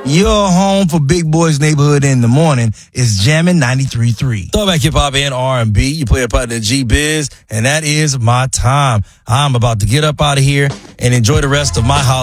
Your home for Big Boys Neighborhood in the morning is Jammin' 93.3. Throwback hip-hop and R&B. You play a part of the G-Biz, and that is my time. I'm about to get up out of here and enjoy the rest of my holiday.